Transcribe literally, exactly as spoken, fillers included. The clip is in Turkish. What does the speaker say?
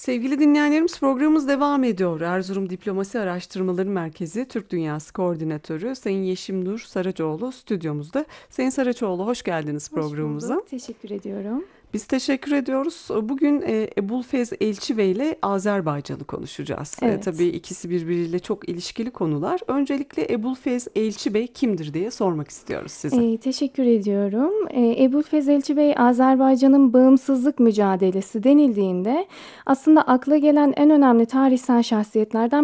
Sevgili dinleyenlerimiz programımız devam ediyor. Erzurum Diplomasi Araştırmaları Merkezi Türk Dünyası Koordinatörü Sayın Yeşim Nur Saraçoğlu stüdyomuzda. Sayın Saraçoğlu hoş geldiniz Hoş programımıza. bulduk. Teşekkür ediyorum. Biz teşekkür ediyoruz. Bugün e, Ebulfez Elçibey ile Azerbaycan'ı konuşacağız. E, tabii Evet. ikisi birbiriyle çok ilişkili konular. Öncelikle Ebulfez Elçibey kimdir diye sormak istiyoruz size. Ee, teşekkür ediyorum. Ee, Ebulfez Elçi Bey, Azerbaycan'ın bağımsızlık mücadelesi denildiğinde aslında akla gelen en önemli tarihsel şahsiyetlerden